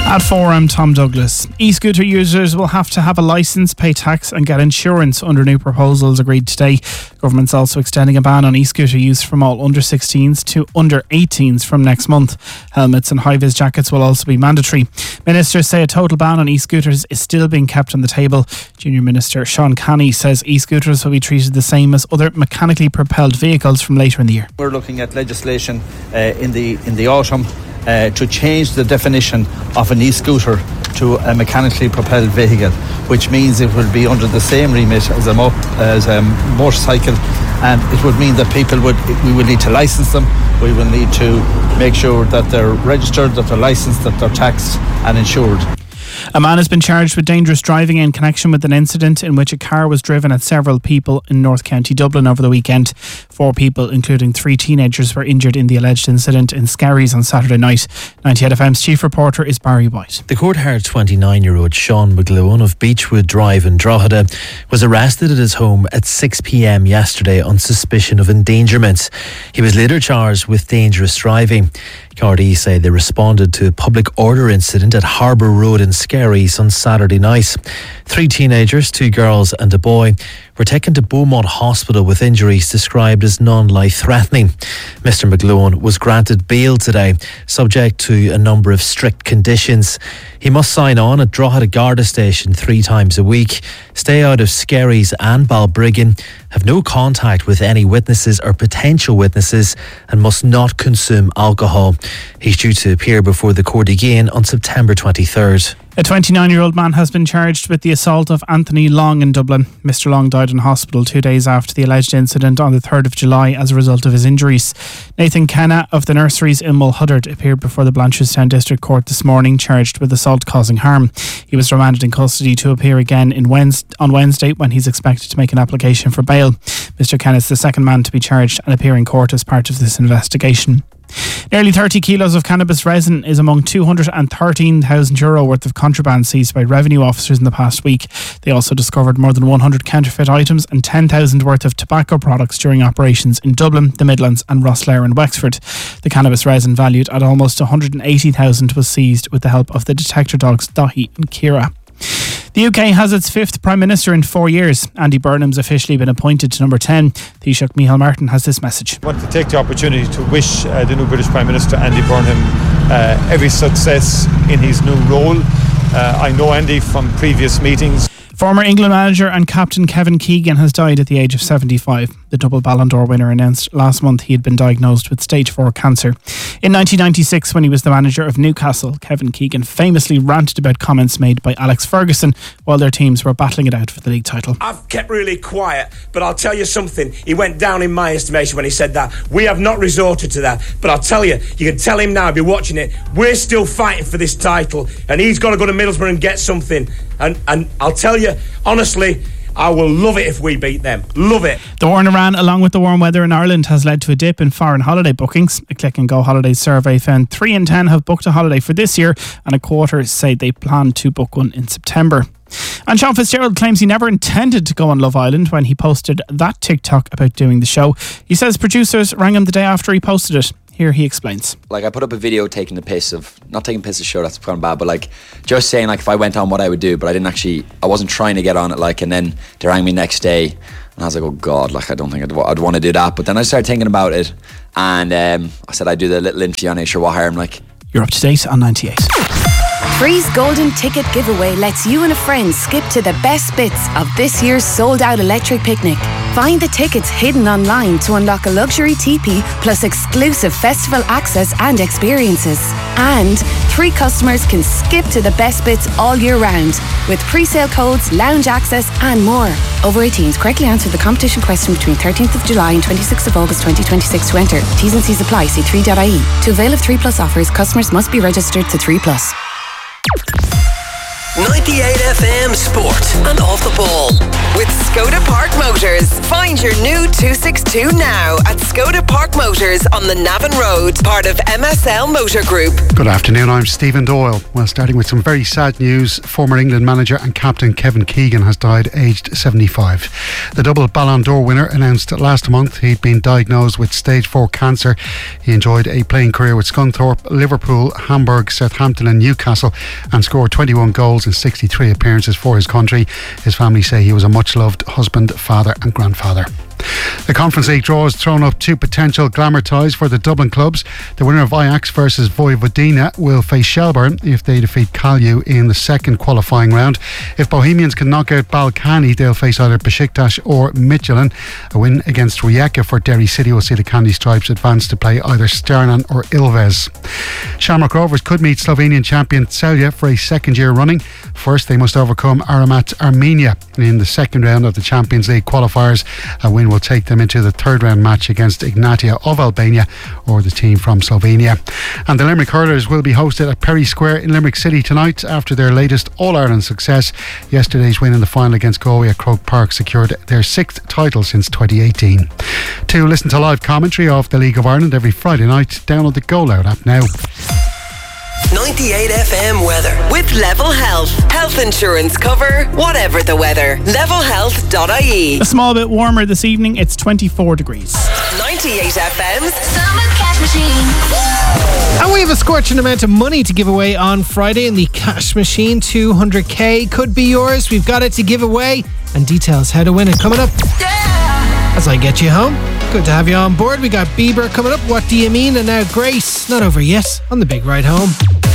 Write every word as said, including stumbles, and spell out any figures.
At four, I'm Tom Douglas. E-scooter users will have to have a licence, pay tax and get insurance under new proposals agreed today. Government's also extending a ban on e-scooter use from all under sixteens to under eighteens from next month. Helmets and high-vis jackets will also be mandatory. Ministers say a total ban on e-scooters is still being kept on the table. Junior Minister Sean Canny says e-scooters will be treated the same as other mechanically propelled vehicles from later in the year. We're looking at legislation uh, in the in the autumn Uh, to change the definition of an e-scooter to a mechanically propelled vehicle, which means it will be under the same remit as a, mo- as a motorcycle, and it would mean that people would we will need to license them. We will need to make sure that they're registered, that they're licensed, that they're taxed and insured. A man has been charged with dangerous driving in connection with an incident in which a car was driven at several people in North County Dublin over the weekend. Four people, including three teenagers, were injured in the alleged incident in Skerries on Saturday night. ninety-eight F M's chief reporter is Barry White. The court-hired twenty-nine-year-old Sean McGlowan of Beechwood Drive in Drogheda was arrested at his home at six p.m. yesterday on suspicion of endangerment. He was later charged with dangerous driving. Gardaí say they responded to a public order incident at Harbour Road in Skerries on Saturday night. Three teenagers, two girls and a boy, were taken to Beaumont Hospital with injuries described as non-life-threatening. Mister McGlowan was granted bail today, subject to a number of strict conditions. He must sign on at Drogheda Garda Station three times a week, stay out of Skerries and Balbriggan, have no contact with any witnesses or potential witnesses, and must not consume alcohol. He's due to appear before the court again on September twenty-third. A twenty-nine-year-old man has been charged with the assault of Anthony Long in Dublin. Mister Long died in hospital two days after the alleged incident on the third of July as a result of his injuries. Nathan Kenna of the nurseries in Mulhuddard appeared before the Blanchardstown District Court this morning, charged with assault causing harm. He was remanded in custody to appear again in Wednesday, on Wednesday, when he's expected to make an application for bail. Mister Kenna is the second man to be charged and appear in court as part of this investigation. Nearly thirty kilos of cannabis resin is among two hundred thirteen thousand euro worth of contraband seized by revenue officers in the past week. They also discovered more than one hundred counterfeit items and ten thousand worth of tobacco products during operations in Dublin, the Midlands and Rosslare and Wexford. The cannabis resin, valued at almost one hundred eighty thousand, was seized with the help of the detector dogs Dahi and Kira. The U K has its fifth Prime Minister in four years. Andy Burnham's officially been appointed to number ten. Taoiseach Micheál Martin has this message. I want to take the opportunity to wish uh, the new British Prime Minister Andy Burnham uh, every success in his new role. Uh, I know Andy from previous meetings. Former England manager and captain Kevin Keegan has died at the age of seventy-five. The double Ballon d'Or winner announced last month he had been diagnosed with stage four cancer. In nineteen ninety-six, when he was the manager of Newcastle, Kevin Keegan famously ranted about comments made by Alex Ferguson while their teams were battling it out for the league title. I've kept really quiet, but I'll tell you something. He went down in my estimation when he said that. We have not resorted to that, but I'll tell you, you can tell him now, be watching it, we're still fighting for this title, and he's got to go to Middlesbrough and get something. And and I'll tell you, honestly, I will love it if we beat them. Love it. The war in Iran, along with the warm weather in Ireland, has led to a dip in foreign holiday bookings. A Click and Go Holidays survey found three in ten have booked a holiday for this year, and a quarter say they plan to book one in September. And Sean Fitzgerald claims he never intended to go on Love Island when he posted that TikTok about doing the show. He says producers rang him the day after he posted it. Here he explains. Like, I put up a video taking the piss of, not taking piss of show, that's kind of bad, but like just saying like if I went on what I would do, but I didn't actually, I wasn't trying to get on it, like, and then they rang me next day and I was like, oh God, like I don't think I'd, I'd want to do that. But then I started thinking about it and um, I said I'd do the little interview on it, sure, what harm, like. You're up to date on ninety-eight. Three's Golden Ticket Giveaway lets you and a friend skip to the best bits of this year's sold-out electric picnic. Find the tickets hidden online to unlock a luxury teepee plus exclusive festival access and experiences. And three customers can skip to the best bits all year round with pre-sale codes, lounge access and more. Over eighteens, correctly answer the competition question between thirteenth of July and twenty-sixth of August twenty twenty-six to enter. T's and C's apply. See three dot I E. To avail of three plus offers, customers must be registered to three plus. ninety-eight F M Sport and Off the Ball. With Skoda Park Motors. Find your new two sixty-two now at Skoda Park Motors on the Navan Road, part of M S L Motor Group. Good afternoon, I'm Stephen Doyle. Well, starting with some very sad news, former England manager and captain Kevin Keegan has died aged seventy-five. The double Ballon d'Or winner announced last month he'd been diagnosed with stage four cancer. He enjoyed a playing career with Scunthorpe, Liverpool, Hamburg, Southampton and Newcastle, and scored twenty-one goals in sixty-three appearances for his country. His family say he was a much loved husband, father and grandfather. The Conference League draw has thrown up two potential glamour ties for the Dublin clubs. The winner of Ajax versus Vojvodina will face Shelbourne if they defeat Kalju in the second qualifying round. If Bohemians can knock out Balkany, they'll face either Besiktas or Midtjylland. A win against Rijeka for Derry City will see the Candy Stripes advance to play either Sternan or Ilves. Shamrock Rovers could meet Slovenian champion Celje for a second year running. First, they must overcome Aramat Armenia in the second round of the Champions League qualifiers. A win will take them into the third round match against Ignatia of Albania or the team from Slovenia. And the Limerick Hurlers will be hosted at Perry Square in Limerick City tonight after their latest All-Ireland success. Yesterday's win in the final against Galway at Croke Park secured their sixth title since twenty eighteen. To listen to live commentary of the League of Ireland every Friday night, download the Go Loud app now. ninety-eight F M weather. With Level Health. Health insurance cover, whatever the weather. level health dot I E. A small bit warmer this evening, it's twenty-four degrees. ninety-eight F M's Summer Cash Machine. And we have a scorching amount of money to give away on Friday in the Cash Machine. two hundred k could be yours. We've got it to give away. And details how to win it coming up. Yeah. As I get you home. Good to have you on board. We got Bieber coming up. What do you mean? And now Grace. Not over yet on the big ride home.